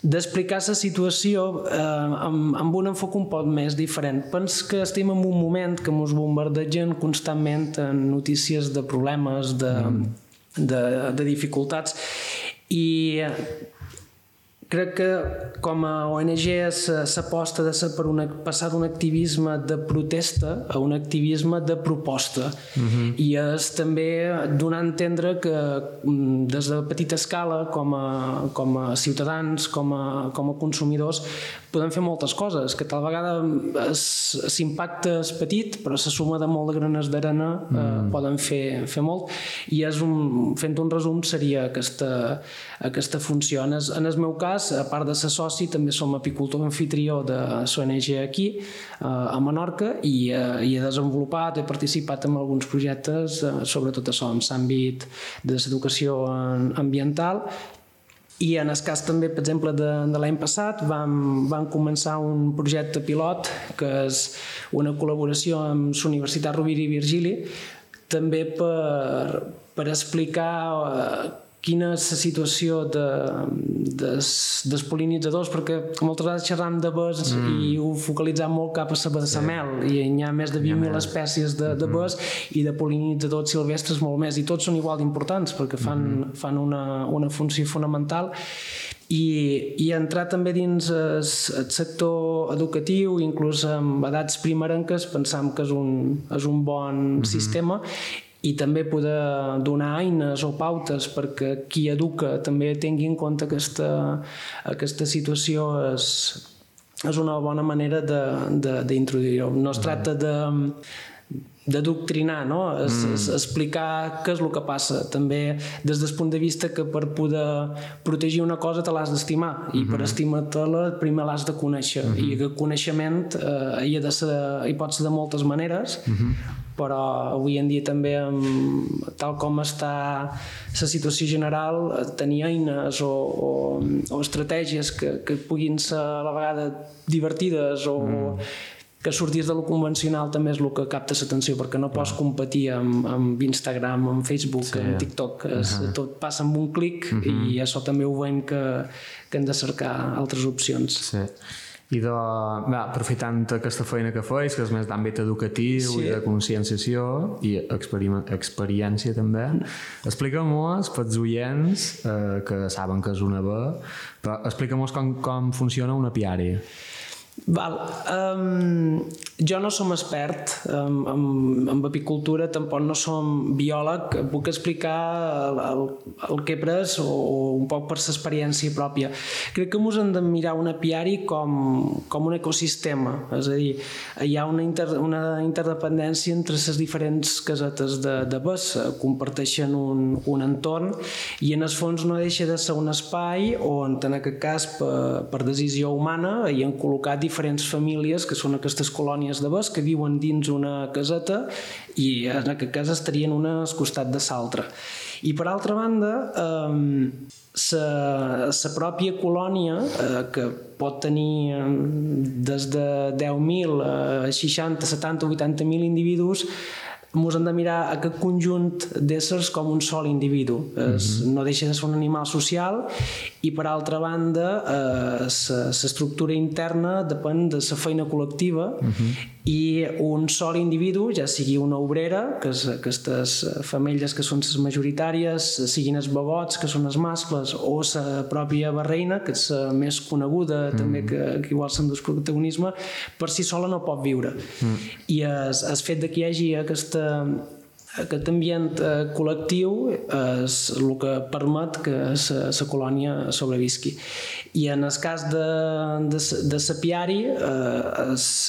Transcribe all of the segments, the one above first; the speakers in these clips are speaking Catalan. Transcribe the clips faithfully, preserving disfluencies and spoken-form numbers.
d'explicar la situació eh, amb, amb un enfoc un poc més diferent. Pens que estem en un moment que ens bombardegen constantment en notícies de problemes, de, mm. de, de dificultats, i crec que com a O N G s'aposta de ser per una, passar d'un activisme de protesta a un activisme de proposta. Uh-huh. I és també donar a entendre que des de petita escala, com a, com a ciutadans, com a, com a consumidors, podem fer moltes coses, que tal vegada l'impacte és petit, però la suma de molt de granes d'arena mm. eh, poden fer, fer molt, i és un, fent un resum seria aquesta, aquesta funció. En el, en el meu cas, a part de ser soci, també som apicultor anfitrió de l'O N G aquí, eh, a Menorca, i, eh, i he desenvolupat, he participat en alguns projectes, eh, sobretot això, en l'àmbit de l'educació ambiental. I en el cas també, per exemple, de, de l'any passat vam, vam començar un projecte pilot que és una col·laboració amb la Universitat Rovira i Virgili, també per, per explicar eh, quina és la situació de, des, dels pol·linitzadors, perquè moltes vegades xerram de bes mm. i ho focalitzam molt cap a la bessamel, sí. i hi ha més de vint mil espècies de, de bes mm. i de pol·linitzadors silvestres molt més, i tots són igual d'importants perquè fan, mm. fan una, una funció fonamental. I, i entrar també dins el, el sector educatiu, inclús amb edats primerenques, pensam que és un, és un bon mm-hmm. sistema, i també poder donar eines o pautes perquè qui educa també tingui en compte aquesta, aquesta situació és, és una bona manera d'introduir-ho. No es tracta de d'adoctrinar, no? Es, mm. es, explicar què és el que passa, també des del punt de vista que per poder protegir una cosa te l'has d'estimar, mm-hmm. i per estimar-te-la primer l'has de conèixer, mm-hmm. i aquest coneixement eh, hi, ha de ser, hi pot ser de moltes maneres, mm-hmm. però avui en dia també amb, tal com està la situació general, tenir eines o, o, o estratègies que, que puguin ser a la vegada divertides o mm. que sortís de lo convencional també és el que capta l'atenció, perquè no pots competir amb, amb Instagram, amb Facebook, sí. amb TikTok, es, uh-huh. tot passa amb un clic, uh-huh. i això també ho veiem que, que hem de cercar altres opcions. Sí. I de, va, aprofitant aquesta feina que feis, que és més d'àmbit educatiu, sí. i de conscienciació i experiència també, explica-mos pels oients eh, que saben que és una B, però explica-mos com, com funciona un apiari. Val. Um, jo no som expert um, en, en apicultura, tampoc no som biòleg, puc explicar el, el, el que he pres o, o un poc per l'experiència pròpia. Crec que ens hem de mirar un apiari com, com un ecosistema, és a dir, hi ha una, inter, una interdependència entre les diferents casetes de, de bes, comparteixen un, un entorn, i en el fons no deixa de ser un espai on en aquest cas per, per decisió humana hi han col·locat diferents famílies que són aquestes colònies de bes que viuen dins una caseta i en aquest cas estarien una al costat de l'altra. I per altra banda, la eh, pròpia colònia, eh, que pot tenir eh, des de deu mil a seixanta, setanta, vuitanta mil individus, ens hem de mirar aquest conjunt d'éssers com un sol individu. Mm-hmm. No deixa de ser un animal social, i per altra banda l'estructura interna depèn de la feina col·lectiva, mm-hmm. i un sol individu, ja sigui una obrera, que és aquestes femelles que són les majoritàries, siguin els babots, que són els mascles, o la pròpia barreina, que és la més coneguda, mm-hmm. també, que, que igual s'endús protagonisme, per si sola no pot viure. Mm-hmm. I el, el fet de que hi hagi aquesta aquest ambient eh, col·lectiu és el que permet que la colònia sobrevisqui. I en el cas de, de, de l'apiari, eh,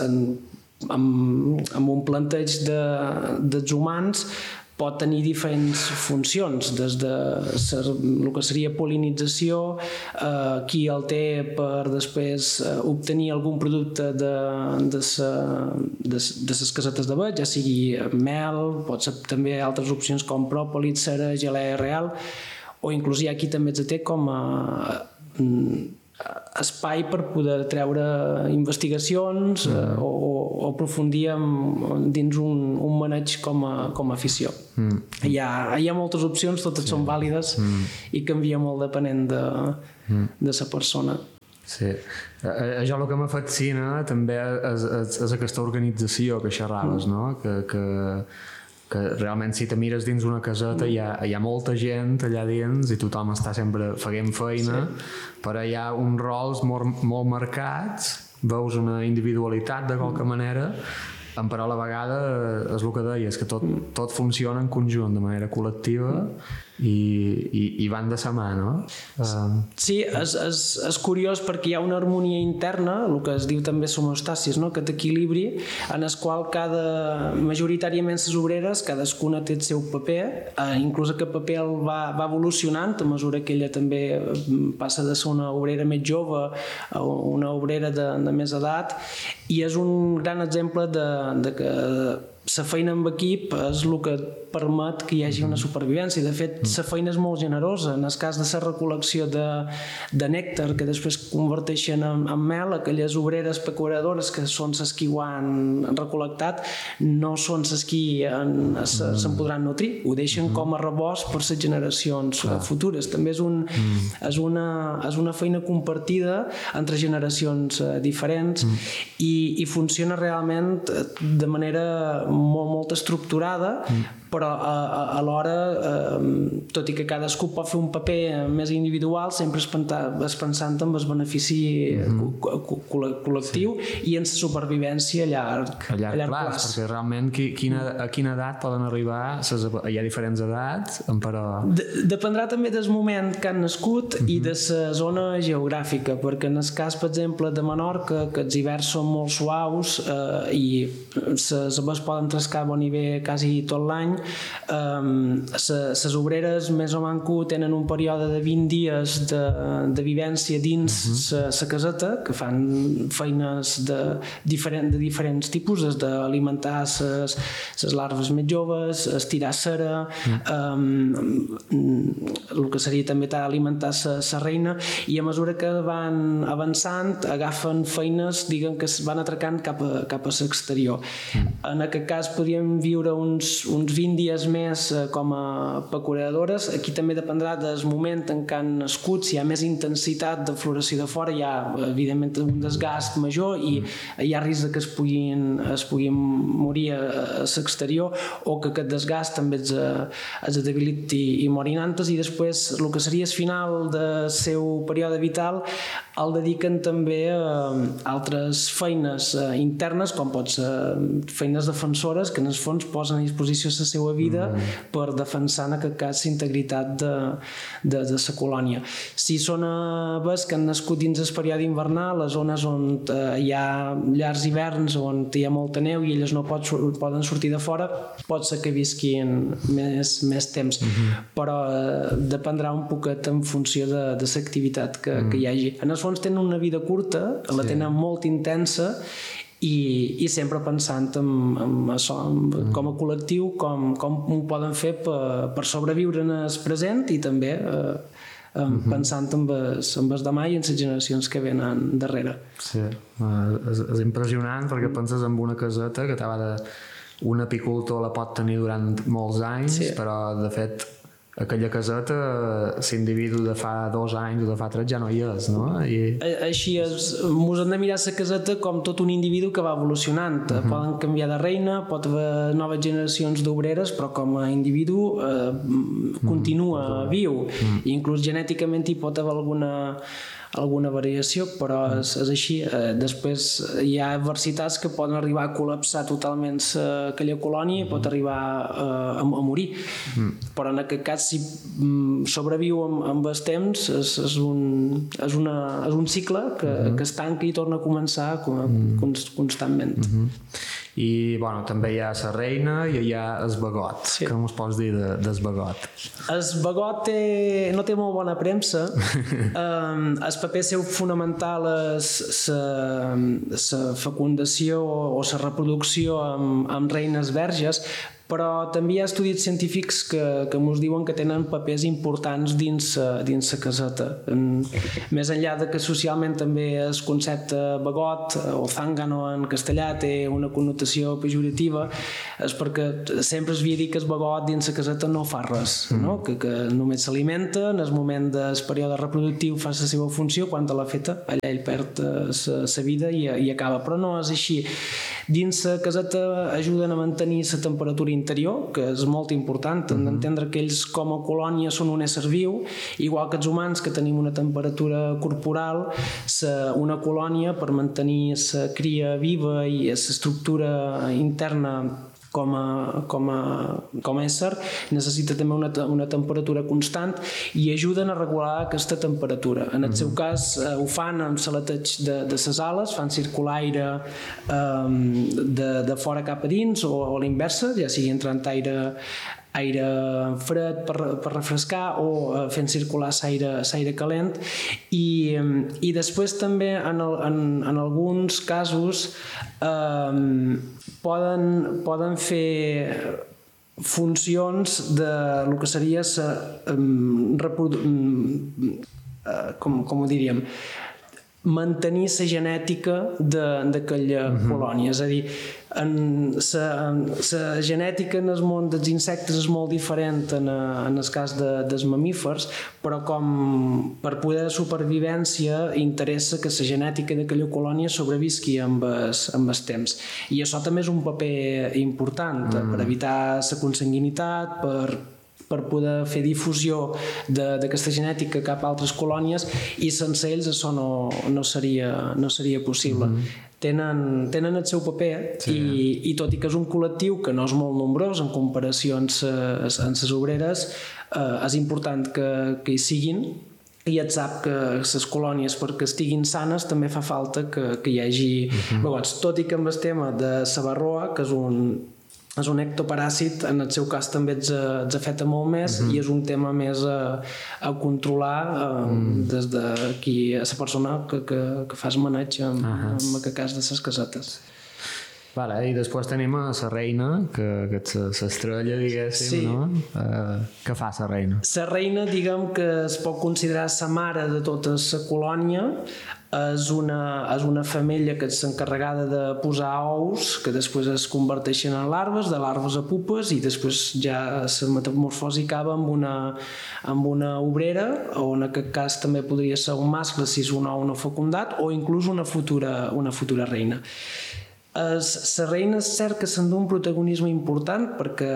amb, amb un planteig de, dels humans, pot tenir diferents funcions, des de ser, el que seria pol·linització, eh, qui el té per després eh, obtenir algun producte de, de, sa, de, de les casetes de bes, ja sigui mel, pot ser també altres opcions com pròpolis, cera, gelea real, o inclús hi ha qui també es té com a espai per poder treure investigacions, mm. eh, o, o aprofundir en, dins un, un maneig com a, com a afició. Mm. Hi, ha, hi ha moltes opcions, totes sí. són vàlides, mm. i canvia molt depenent de, mm. de la persona. Sí. Això el que m'afascina també és, és, és aquesta organització que xerraves, mm. no? Que, que, que realment si te mires dins una caseta mm. hi, ha, hi ha molta gent allà dins i tothom està sempre fent feina, sí. però hi ha uns rols molt, molt marcats, veus una individualitat de qualque mm. manera, però a la vegada és el que deies, que tot, tot funciona en conjunt de manera col·lectiva i, i, i van de sa mà, no? Uh... Sí, és, és, és curiós perquè hi ha una harmonia interna, el que es diu també somostàcies, no? Aquest equilibri en el qual cada, majoritàriament les obreres, cadascuna té el seu paper, eh, inclús aquest paper el va, va evolucionant a mesura que ella també passa de ser una obrera més jove a una obrera de, de més edat, i és un gran exemple de, de que la feina amb equip és el que permet que hi hagi una supervivència. De fet, la feina és molt generosa. En el cas de la recol·lecció de, de nèctar, que després converteixen en, en mel, aquelles obreres pecuradores que són les que ho han recol·lectat, no són les que se'n podran nutrir. Ho deixen mm. com a rebost per les generacions ah. futures. També és, un, mm. és, una, és una feina compartida entre generacions diferents mm. i, i funciona realment de manera molt, molt estructurada, mm. però alhora, eh, tot i que cadascú pot fer un paper més individual, sempre es, es pensant en el benefici mm-hmm. co co col·lectiu sí. i en la supervivència a llarg, a llarg, a llarg plaç, plaç. Perquè realment qui, quina, a quina edat poden arribar? Ses, hi ha diferents edats, però... De, dependrà també del moment que han nascut mm-hmm. i de la zona geogràfica, perquè en el cas, per exemple, de Menorca, que els hiverns són molt suaus eh, i les abelles poden trascar a bon nivell quasi tot l'any, les um, obreres més o manco tenen un període de vint dies de, de vivència dins la uh-huh. caseta, que fan feines de, diferent, de diferents tipus, des d'alimentar les larves més joves, estirar cera, uh-huh. um, el que seria també alimentar la reina, i a mesura que van avançant agafen feines, diguem, que es van atracant cap a, cap a l'exterior. Uh-huh. En aquest cas podríem viure uns, uns vint dies més eh, com a pecuradores. Aquí també dependrà del moment en què han nascut. Si hi ha més intensitat de floració de fora, hi ha evidentment un desgast major i hi ha risc que es puguin, es puguin morir a, a l'exterior, o que aquest desgast també es, es debiliti i morin antes, i després el que seria el final del seu període vital el dediquen també a altres feines internes, com pot ser feines defensores, que en el fons posen a disposició la seva vida mm. per defensar en aquest cas la integritat de, de, de la colònia. Si són aves que han nascut dins el període invernal, les zones on eh, hi ha llargs hiverns, on hi ha molta neu i elles no pot, poden sortir de fora, pot ser que visquin més, més temps, mm-hmm. però eh, dependrà un poquet en funció de, de l'activitat que, mm. que hi hagi. En el fons tenen una vida curta, la sí. tenen molt intensa, i, i sempre pensant en, en això, en, com a col·lectiu, com, com ho poden fer per, per sobreviure en el present i també eh, mm-hmm. pensant en el, en el demà i en les generacions que venen darrere. Sí, és, és impressionant perquè penses en una caseta que t'ha de... un apicultor la pot tenir durant molts anys, sí. però de fet aquella caseta, l'individu de fa dos anys o de fa tres ja no hi és, no? I... Així és, mos hem de mirar la caseta com tot un individu que va evolucionant. Uh-huh. Poden canviar de reina, pot haver noves generacions d'obreres, però com a individu eh, continua uh-huh. viu. Uh-huh. I inclús genèticament hi pot haver alguna alguna variació, però és, és així. Eh, després hi ha adversitats que poden arribar a col·lapsar totalment aquella colònia i pot arribar eh, a, a morir. Mm. Però en aquest cas, si sobreviu amb, amb els temps, és, és, un, és, una, és un cicle que, mm-hmm. que es tanca i torna a començar constantment. Mm-hmm. I bueno, també hi ha la reina i hi ha el bagot. Sí. Què ens pots dir de, del bagot? El bagot té, no té molt bona premsa. um, el paper seu fonamental és la fecundació o la reproducció amb, amb reines verges, però també hi ha estudis científics que, que ens diuen que tenen papers importants dins, dins la caseta. En, més enllà de que socialment també el concepte bagot o zángano en castellà té una connotació pejorativa, és perquè sempre es havia dit que el bagot dins la caseta no fa res, mm. no? que, que només s'alimenta, en el moment del període reproductiu fa la seva funció, quan te l'ha feta allà ell perd la vida i, i acaba, però no és així. Dins la caseta ajuden a mantenir la temperatura interior, que és molt important, hem d'entendre que ells com a colònia són un ésser viu, igual que els humans que tenim una temperatura corporal, una colònia per mantenir la cria viva i l'estructura interna com a, com a, com a ésser necessita també una, una temperatura constant i ajuden a regular aquesta temperatura. En el seu cas eh, ho fan amb salateig de, de ses ales, fan circular aire eh, de, de fora cap a dins o, o a l'inversa, ja sigui entrant aire aire fred per, per refrescar o uh, fent circular l'aire l'aire calent i, i després també en, el, en, en alguns casos um, poden, poden fer funcions de el que seria sa, um, reprodu, um, uh, com, com ho diríem, mantenir la genètica d'aquella uh-huh. colònia, és a dir, la genètica en el món dels insectes és molt diferent en, a, en el cas de, dels mamífers, però com per poder supervivència interessa que la genètica d'aquella colònia sobrevisqui amb el, amb el temps, i això també és un paper important uh-huh. per evitar la consanguinitat, per per poder fer difusió d'aquesta genètica cap a altres colònies, i sense ells això no, no, seria, no seria possible. Mm-hmm. Tenen, tenen el seu paper sí. i, i tot i que és un col·lectiu que no és molt nombrós en comparació amb les obreres, eh, és important que, que hi siguin, i et sap que les colònies, perquè estiguin sanes, també fa falta que, que hi hagi mm-hmm. bagots. Tot i que amb el tema de la varroa, que és un és un ectoparàsit, en el seu cas també ets, ets afecta molt més uh-huh. i és un tema més a, a controlar uh, mm. des de qui, a la persona que, que, que fa el maneig en, uh-huh. en aquest cas de les casetes. Vale, i després tenim a la reina, que, que és l'estrella, diguéssim, sí. no? Uh, què fa la reina? La reina, diguem que es pot considerar la mare de tota la colònia, és una, és una femella que és encarregada de posar ous que després es converteixen en larves, de larves a pupes, i després ja la metamorfosi acaba amb una, amb una obrera, o en aquest cas també podria ser un mascle si és un ou no fecundat, o inclús una futura, una futura reina. La reina és cert que s'endú un protagonisme important perquè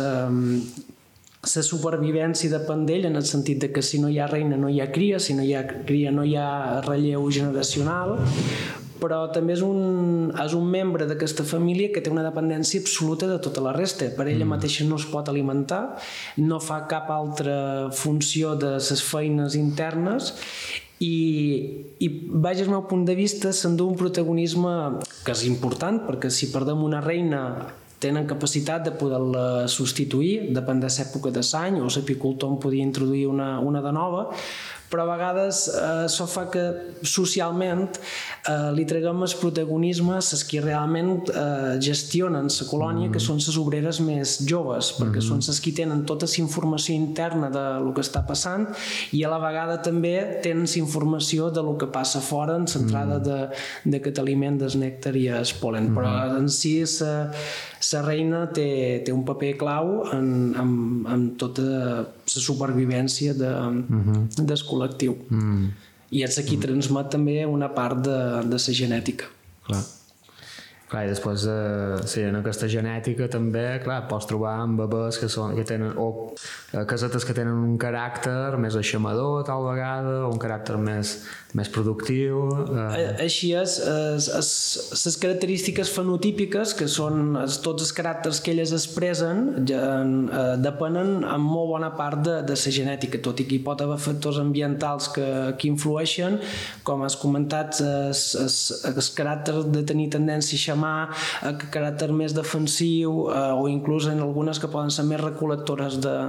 la supervivència depèn d'ell, en el sentit de que si no hi ha reina no hi ha cria, si no hi ha cria no hi ha relleu generacional, però també és un, és un membre d'aquesta família que té una dependència absoluta de tota la resta. Per ella mateixa no es pot alimentar, no fa cap altra funció de les feines internes, i, i vaja, al meu punt de vista s'endú un protagonisme que és important, perquè si perdem una reina tenen capacitat de poder-la substituir, depèn de l'època de l'any, o l'apicultor en podia introduir una, una de nova, però a vegades eh, això fa que socialment eh, li traguem el protagonisme a les que realment eh, gestionen la colònia, mm-hmm. que són les obreres més joves, perquè mm-hmm. són les que tenen tota la informació interna de lo que està passant, i a la vegada també tenen la informació de lo que passa fora en l'entrada mm-hmm. d'aquest aliment, del nèctar i el pol·len. Mm-hmm. Però en si la reina té, té un paper clau en, en, en tota la supervivència de, mm-hmm. del col·lectiu. Mm. I és aquí mm. transmet també una part de, de la genètica. Clar. Clar, i després eh, sí, en aquesta genètica també, clar, pots trobar amb bebès que, són, que tenen, o eh, casetes que tenen un caràcter més aixamador tal vegada, o un caràcter més, més productiu. Eh. Així és, les característiques fenotípiques, que són es, tots els caràcters que elles expressen, ja, eh, depenen en molt bona part de, de la genètica, tot i que hi pot haver factors ambientals que, que influeixen, com has comentat, el caràcter de tenir tendència a mà, eh, caràcter més defensiu, eh, o inclús en algunes que poden ser més recol·lectores de,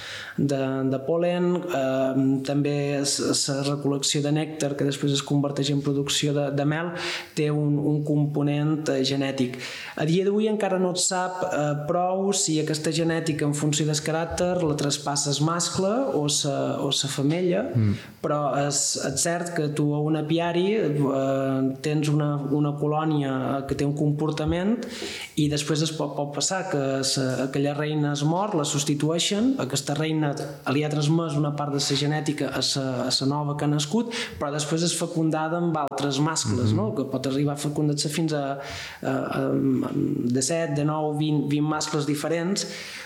de, de pol·len, eh, també la recol·lecció de nèctar, que després es converteix en producció de, de mel, té un, un component eh, genètic. A dia d'avui encara no et sap eh, prou si aquesta genètica en funció del caràcter la traspassa el mascle o la o sa femella, mm. però és, és cert que tu a un apiari eh, tens una, una colònia que té un comportament i després es pot, pot passar que sa, aquella reina es mor, la substitueixen, aquesta reina li ha transmès una part de la genètica a la nova que ha nascut, però després és fecundada amb altres mascles, mm-hmm. no? Que pot arribar a fecundar-se fins a, a, a de set, de nou, vint, vint mascles diferents.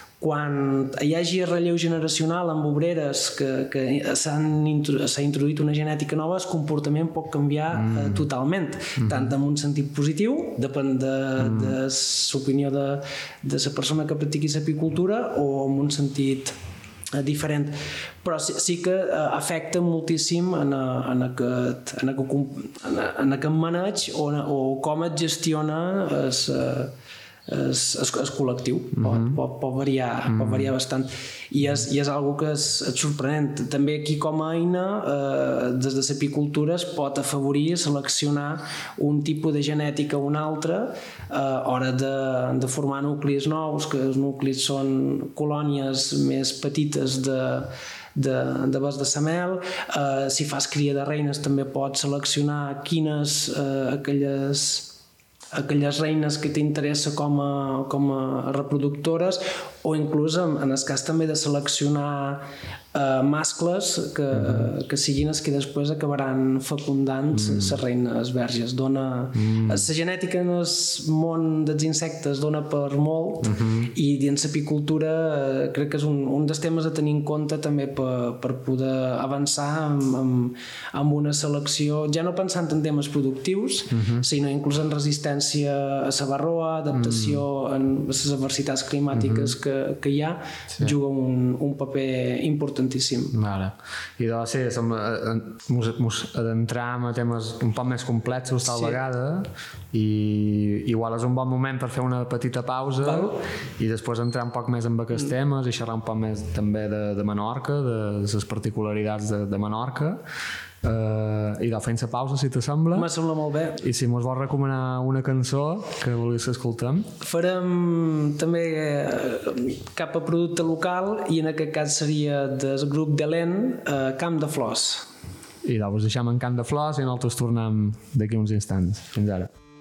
Quan hi hagi relleu generacional amb obreres que, que s'ha introduït una genètica nova, el comportament pot canviar mm. eh, totalment, mm. tant en un sentit positiu, depèn de, mm. de l'opinió de, de la persona que practiqui l'apicultura, o en un sentit eh, diferent. Però sí, sí que eh, afecta moltíssim en, a, en, aquest, en, aquest, en aquest maneig o, o com es gestiona es, eh, és, és, és col·lectiu, mm-hmm. pot, pot, pot, variar, mm-hmm. pot variar bastant i és, i és algo que és, és sorprenent. També aquí com a eina eh, des de l'apicultura es pot afavorir seleccionar un tipus de genètica o un altre eh, a hora de, de formar nuclis nous, que els nuclis són colònies més petites de de, de bes de la mel. Eh, si fas cria de reines també pots seleccionar quines eh, aquelles aquelles reines que t'interessa com a, com a reproductores, o inclús en, en el cas també de seleccionar eh, mascles que, mm. que siguin els que després acabaran fecundant les mm. reines verges. Dona, mm. la genètica en el món dels insectes dona per molt, mm-hmm. i dins l'apicultura eh, crec que és un, un dels temes a tenir en compte també per, per poder avançar amb, amb, amb una selecció, ja no pensant en temes productius, mm-hmm. sinó inclús en resistència a la varroa, adaptació mm. en les adversitats climàtiques mm-hmm. que, que hi ha, sí. juga un, un paper importantíssim. Vale. I doncs sí, ens adentrem a temes un poc més complexos tal sí. vegada, i igual és un bon moment per fer una petita pausa. Val. I després entrar un poc més en aquests mm. temes i xerrar un poc més també de, de Menorca, de les particularitats de, de Menorca. Uh, i de fent la pausa, si t'assembla. Me sembla molt bé. I si mos vols recomanar una cançó que vulguis que escoltem. Farem també eh, cap a producte local, i en aquest cas seria del grup d'Helen, eh, Camp de Flors. I doncs deixem en Camp de Flors i nosaltres tornem d'aquí uns instants. Fins ara.